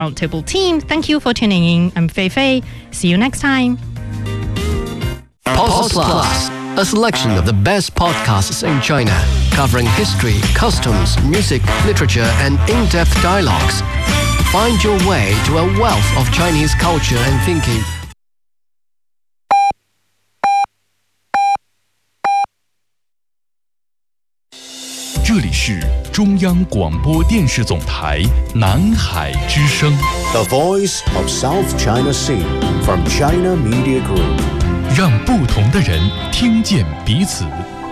Roundtable team, thank you for tuning in. I'm Fei Fei. See you next time. Pulse Plus, a selection of the best podcasts in China, covering history, customs, music, literature, and in-depth dialogues. Find your way to a wealth of Chinese culture and thinking. 这里是中央广播电视总台南海之声 The Voice of South China Sea from China Media Group. 让不同的人听见彼此。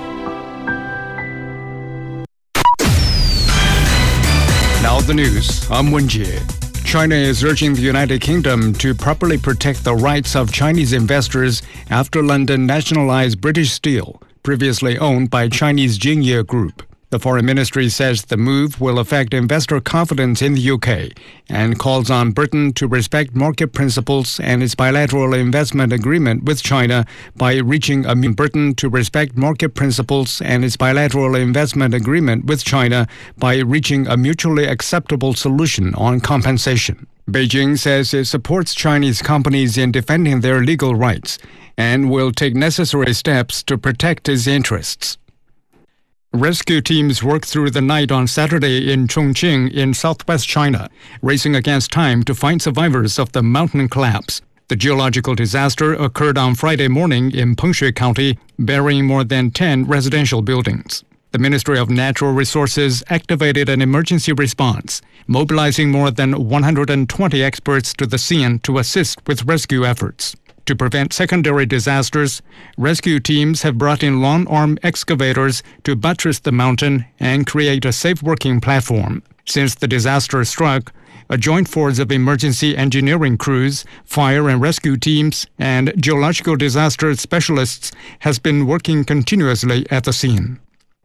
Now the news. I'm Wenjie. China is urging the United Kingdom to properly protect the rights of Chinese investors after London nationalized British Steel, previously owned by Chinese Jingye Group. The Foreign Ministry says the move will affect investor confidence in the UK and calls on Britain to respect market principles and its bilateral investment agreement with China by reaching a Britain to respect market principles and its bilateral investment agreement with China by reaching a mutually acceptable solution on compensation. Beijing says it supports Chinese companies in defending their legal rights and will take necessary steps to protect its interests. Rescue teams worked through the night on Saturday in Chongqing in southwest China, racing against time to find survivors of the mountain collapse. The geological disaster occurred on Friday morning in Pengshui County, burying more than 10 residential buildings. The Ministry of Natural Resources activated an emergency response, mobilizing more than 120 experts to the scene to assist with rescue efforts. To prevent secondary disasters, rescue teams have brought in long-arm excavators to buttress the mountain and create a safe working platform. Since the disaster struck, a joint force of emergency engineering crews, fire and rescue teams, and geological disaster specialists has been working continuously at the scene.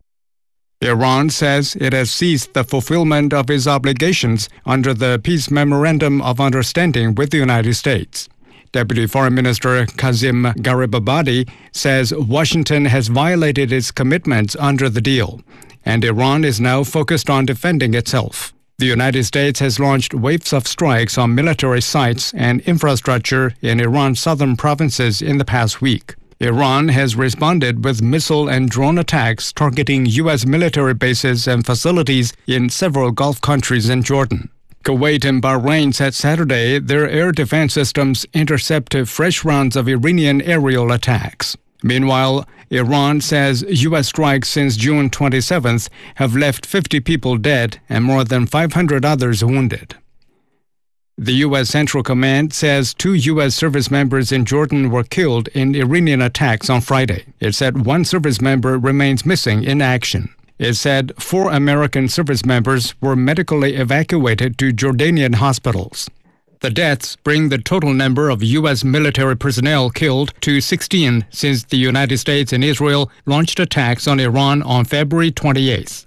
Iran says it has ceased the fulfillment of its obligations under the Peace Memorandum of Understanding with the United States. Deputy Foreign Minister Kazim Garibabadi says Washington has violated its commitments under the deal, and Iran is now focused on defending itself. The United States has launched waves of strikes on military sites and infrastructure in Iran's southern provinces in the past week. Iran has responded with missile and drone attacks targeting U.S. military bases and facilities in several Gulf countries and Jordan. Kuwait and Bahrain said Saturday their air defense systems intercepted fresh rounds of Iranian aerial attacks. Meanwhile, Iran says U.S. strikes since June 27th have left 50 people dead and more than 500 others wounded. The U.S. Central Command says 2 U.S. service members in Jordan were killed in Iranian attacks on Friday. It said 1 service member remains missing in action. It said 4 American service members were medically evacuated to Jordanian hospitals. The deaths bring the total number of U.S. military personnel killed to 16 since the United States and Israel launched attacks on Iran on February 28th.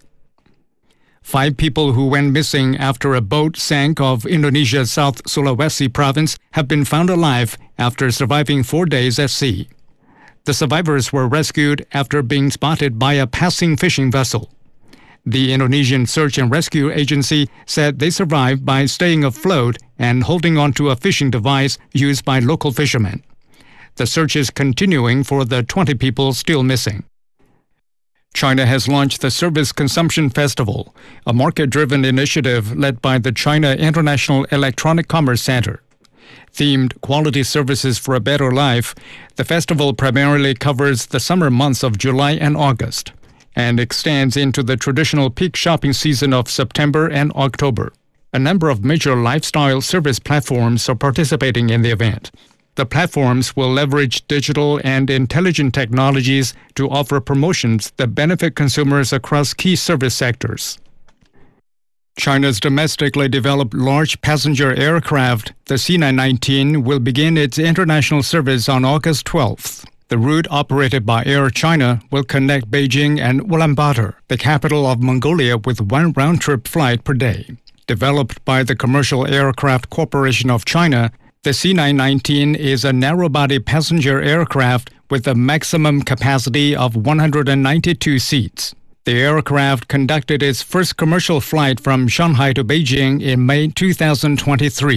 5 people who went missing after a boat sank off Indonesia's South Sulawesi province have been found alive after surviving 4 days at sea. The survivors were rescued after being spotted by a passing fishing vessel. The Indonesian Search and Rescue Agency said they survived by staying afloat and holding onto a fishing device used by local fishermen. The search is continuing for the 20 people still missing. China has launched the Service Consumption Festival, a market-driven initiative led by the China International Electronic Commerce Center. Themed Quality Services for a Better Life, the festival primarily covers the summer months of July and August and extends into the traditional peak shopping season of September and October. A number of major lifestyle service platforms are participating in the event. The platforms will leverage digital and intelligent technologies to offer promotions that benefit consumers across key service sectors. China's domestically developed large passenger aircraft, the C919, will begin its international service on August 12th. The route operated by Air China will connect Beijing and Ulaanbaatar, the capital of Mongolia, with 1 round-trip flight per day. Developed by the Commercial Aircraft Corporation of China, the C919 is a narrow-body passenger aircraft with a maximum capacity of 192 seats. The aircraft conducted its first commercial flight from Shanghai to Beijing in May 2023.